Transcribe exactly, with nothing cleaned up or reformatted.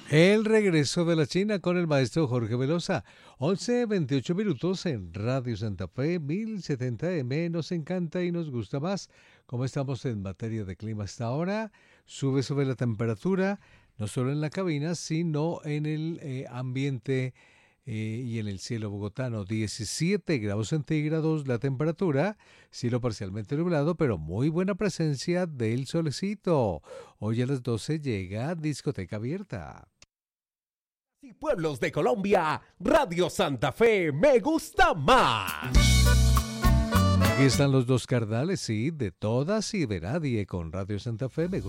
El regreso de la China con el maestro Jorge Velosa. once veintiocho minutos en Radio Santa Fe, mil setenta M. Nos encanta y nos gusta más. ¿Cómo estamos en materia de clima hasta ahora? Sube, sube la temperatura, no solo en la cabina, sino en el eh, ambiente eh, y en el cielo bogotano. diecisiete grados centígrados la temperatura, cielo parcialmente nublado, pero muy buena presencia del solecito. Hoy a las doce llega Discoteca Abierta. Y pueblos de Colombia, Radio Santa Fe me gusta más. Aquí están los dos carnales, sí, de todas y de nadie con Radio Santa Fe me gusta.